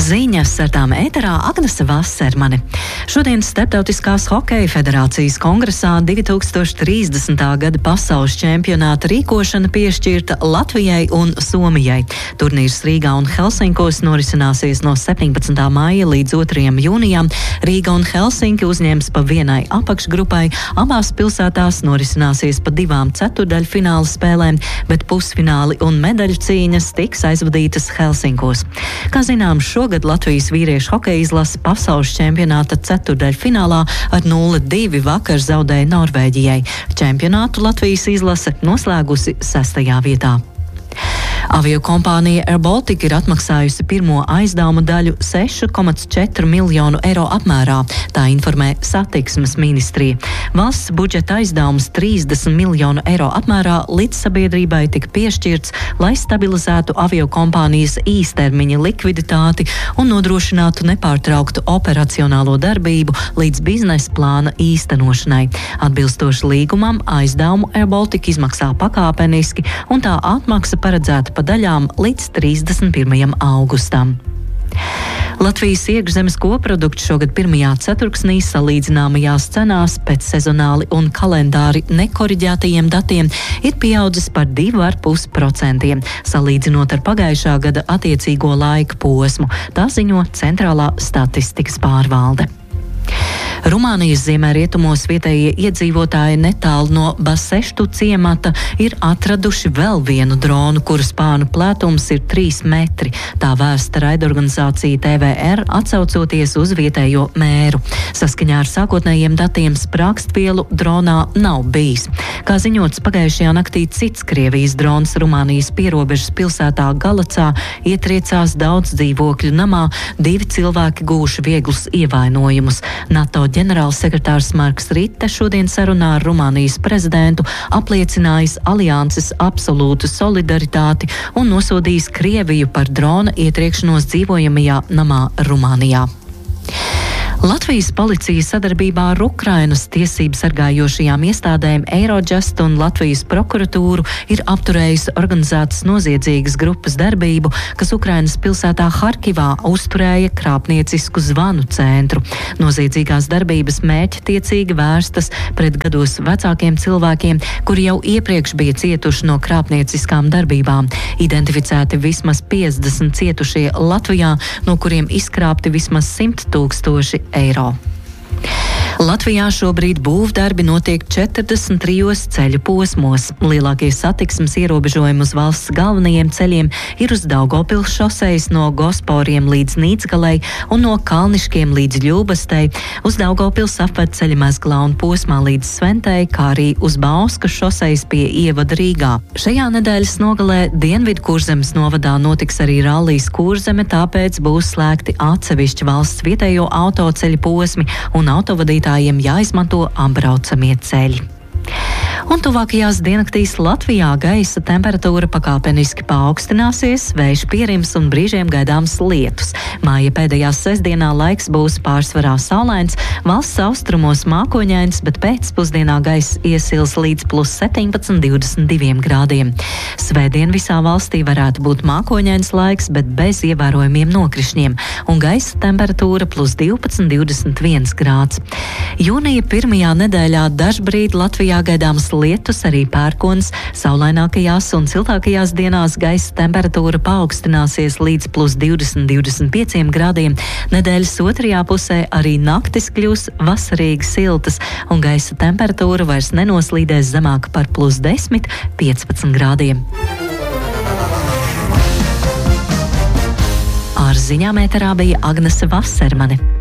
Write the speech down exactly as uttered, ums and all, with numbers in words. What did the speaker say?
Ziņas ar tām ēterā Agnese Vasermane. Šodien Starptautiskās hokeja federācijas kongresā divi tūkstoši trīsdesmitā gada pasaules čempionāta rīkošana piešķirta Latvijai un Somijai. Turnīrs Rīgā un Helsinkos norisināsies no septiņpadsmitā maija līdz otrajam jūnijam. Rīga un Helsinki uzņems pa vienai apakšgrupai. Abās pilsētās norisināsies pa divām ceturdaļfināla spēlēm, bet pusfināli un medaļu cīņas tiks aizvadītas Helsinkos. Kā zināms, šogad Latvijas vīriešu hokeja izlase pasaules čempionāta ceturdaļfinālā ar nulle divi vakar zaudēja Norvēģijai. Čempionātu Latvijas izlase noslēgusi sestajā vietā. Aviokompānija Air Baltica ir atmaksājusi pirmo aizdevumu daļu seši komats četri miljonu eiro apmērā, tā informē Satiksmes ministrija. Valsts budžeta aizdevums trīsdesmit miljonu eiro apmērā līdzsabiedrībai tika piešķirts, lai stabilizētu aviokompānijas īstermiņa likviditāti un nodrošinātu nepārtrauktu operacionālo darbību līdz biznesa plāna īstenošanai. Atbilstoši līgumam, aizdevumu Air Baltica izmaksā pakāpeniski un tā atmaksa paredzēta pa daļām līdz trīsdesmit pirmajam augustam. Latvijas iekšzemes koprodukts šogad pirmajā ceturksnī salīdzināmajās cenās pēc sezonāli un kalendāri nekoriģētajiem datiem ir pieaudzis par divi ar pus procentiem, salīdzinot ar pagājušā gada attiecīgo laika posmu, tā ziņo Centrālā statistikas pārvalde. Rumānijas ziemeļrietumos vietējie iedzīvotāji netālu no Baseštu ciemata ir atraduši vēl vienu dronu, kuru spānu plētums ir trīs metri. Tā vēsta raidorganizācija T V R, atsaucoties uz vietējo mēru. Saskaņā ar sākotnējiem datiem sprākstvielu dronā nav bijis. Kā ziņots, pagājušajā naktī cits Krievijas drons Rumānijas pierobežas pilsētā Galacā ietriecās daudz dzīvokļu namā, divi cilvēki gūši vieglus ievainojumus. NATO ģenerālsekretārs Marks Ritte šodien sarunā ar Rumānijas prezidentu apliecinājis alianses absolūtu solidaritāti un nosodījis Krieviju par drona ietriekšanos dzīvojamajā namā Rumānijā. Latvijas policija sadarbībā ar Ukrainas tiesību sargājošajām iestādēm Eirojust un Latvijas prokuratūru ir apturējusi organizētas noziedzīgas grupas darbību, kas Ukrainas pilsētā Harkivā uzturēja krāpniecisku zvanu centru. Noziedzīgās darbības mērķtiecīgi vērstas pret gados vecākiem cilvēkiem, kuri jau iepriekš bija cietuši no krāpnieciskām darbībām. Identificēti vismaz piecdesmit cietušie Latvijā, no kuriem izkrāpti vismaz simt tūkstoši eiro. Latvijā šobrīd būvdarbi notiek četrdesmit trijos ceļu posmos. Lielākie satiksmes ierobežojumi uz valsts galvenajiem ceļiem ir uz Daugavpils šosejas no Gosporiem līdz Nīcgalei un no Kalniškiem līdz Ļubastei, uz Daugavpils apvedceļa Mezglā un posmā līdz Sventei, kā arī uz Bauskas šosejas pie ievada Rīgā. Šajā nedēļas nogalē Dienvidu Kurzemes novadā notiks arī rallijs Kurzeme, tāpēc būs slēgti atsevišķi valsts vietējo autoceļu posmi un autovadītājiem jāizmanto apbraucamie ceļi. Un tuvākajās diennaktīs Latvijā gaisa temperatūra pakāpeniski paaugstināsies, vējš pierims un brīžiem gaidāms lietus. Māja pēdējā sestdienā laiks būs pārsvarā saulains, valsts austrumos mākoņains, bet pēcpusdienā gaiss iesils līdz plus septiņpadsmit divdesmit diviem grādiem. Svētdien visā valstī varētu būt mākoņains laiks, bet bez ievērojumiem nokrišņiem, un gaisa temperatūra plus divpadsmit divdesmit viens grāds. Jūnija pirmajā nedēļā dažbrīd Latvijā gaidāms lietus, arī pērkons. Saulainākajās un siltākajās dienās gaisa temperatūra paaugstināsies līdz plus divdesmit divdesmit pieciem grādiem. Nedēļas otrajā pusē arī naktis kļūs vasarīgi siltas, un gaisa temperatūra vairs nenoslīdēs zemāk par plus desmit piecpadsmit grādiem. Ar ziņām ēterā bija Agnese Vasermane.